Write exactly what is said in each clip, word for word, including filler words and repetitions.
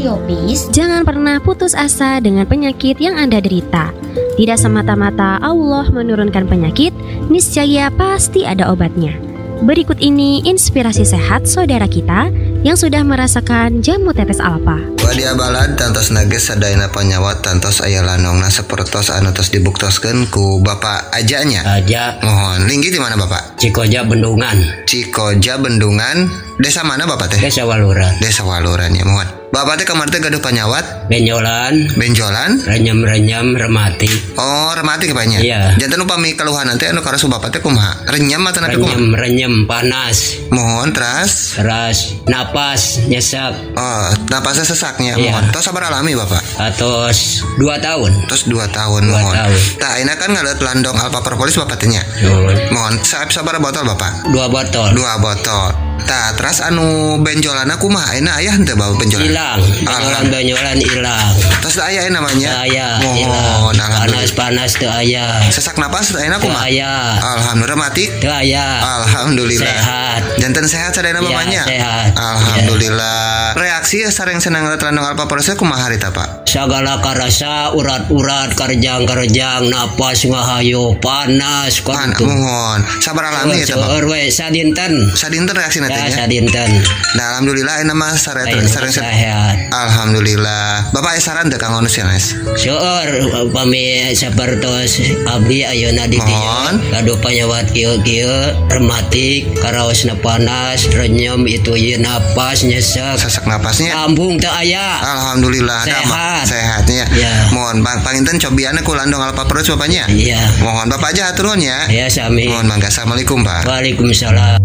Radio Peace. Jangan pernah putus asa dengan penyakit yang Anda derita. Tidak semata-mata Allah menurunkan penyakit, niscaya pasti ada obatnya. Berikut ini inspirasi sehat saudara kita yang sudah merasakan jamu tetes alpa. Wadia balad tantos nages sadayana panyawat tantos aya lanongna sapertos anu tos dibuktoskeun ku Bapak ajanya. Aja. Mohon linggi di mana Bapak? Cikoja Bendungan. Cikoja Bendungan. Desa mana Bapak teh? Desa Waluran. Desa Waluran ya mohon. Bapak teh kamar teh gaduh panyawat? Benjolan. Benjolan? Renyam-renyam rematik. Oh, rematik banyak. Iya. Janten upami keluhan nanti anu karasu Bapak teh kumaha? Renyam atau napi kumaha? Renyam-renyam panas. Mohon teras. Teras napas nyesak. Oh, napasnya sesaknya. Iya. Mohon. Tos sabar alami Bapak. Atos dua tahun. Terus dua tahun Dua mohon. tahun. Tah ayeuna kan ngaliat landong alpa propolis Bapak teh nya. Mohon. Mohon saab sabar botol Bapak. Dua botol. Dua botol. Tah terus anu benjolana kumaha ayeuna aya henteu bawa benjolan? Hilang. Benjolan-benjolan hilang. Terus aya namanya? Aya. Mohon alhamdulillah. Panas-panas teu aya. Sesak napas ayeuna Teu kumaha? aya. Alhamdulillah rematik. Teu aya. Alhamdulillah. Sehat. Janten sehat sadayana Ya, mamanya? sehat. Alhamdulillah. Reaksi sareng senang ngeliat landong alpa proses kumaha harita Pak? Sagala karasa urat-urat karjang-karjang napas ngahayu panas Pan, kudu. mohon. Sabar alami ya Pak. Seueur we sadinten. Sadinten reaksi Ya nantinya. sadinten. Nah, alhamdulillah enak mas sareng Lain sareng sehat. Alhamdulillah. Bapak aya saran teu Kang Onus ya, Mas? Seueur upami sapertos abdi ayeuna di dieu Mohon. gaduh panyawat kieu-kieu rematik karaosna panas renyem itu ieu napas nyesek Sesak napasnya. lambung teu aya. Alhamdulillah ada Sehat. sehatnya. Ya. Mohon Bang panginten cobianna ku landong alpa perut bapaknya. Iya. Mohon Bapak aja atur nuhun ya. Ya sami. Mohon mangga. Assalamualaikum Pak. Waalaikumsalam.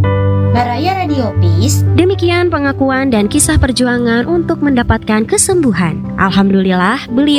Baraya Radio Peace. Demikian pengakuan dan kisah perjuangan untuk mendapatkan kesembuhan. Alhamdulillah, beliau